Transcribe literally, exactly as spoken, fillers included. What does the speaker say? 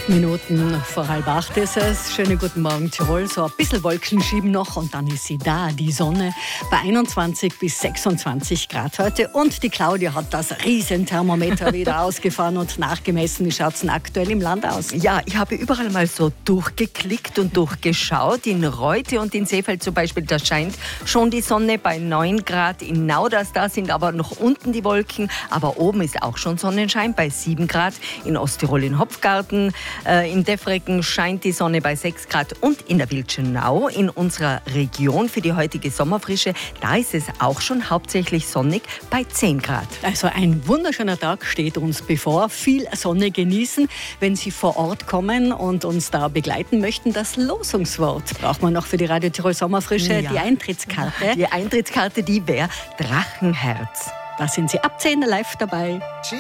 Acht Minuten vor halb acht ist es. Schönen guten Morgen Tirol. So ein bisschen Wolken schieben noch und dann ist sie da, die Sonne, bei einundzwanzig bis sechsundzwanzig Grad heute. Und die Claudia hat das Riesenthermometer wieder ausgefahren und nachgemessen. Wie schaut es denn aktuell im Land aus? Ja, ich habe überall mal so durchgeklickt und durchgeschaut. In Reute und in Seefeld zum Beispiel, da scheint schon die Sonne bei neun Grad. In Nauders, da sind aber noch unten die Wolken. Aber oben ist auch schon Sonnenschein bei sieben Grad. In Osttirol in Hopfgarten. Äh, in Defregen scheint die Sonne bei sechs Grad und in der Wildschönau in unserer Region für die heutige Sommerfrische, da ist es auch schon hauptsächlich sonnig bei zehn Grad. Also ein wunderschöner Tag steht uns bevor. Viel Sonne genießen. Wenn Sie vor Ort kommen und uns da begleiten möchten, das Losungswort braucht man noch für die Radio Tirol Sommerfrische, Ja. die Eintrittskarte. Die Eintrittskarte, die wäre Drachenherz. Da sind Sie ab zehn live dabei.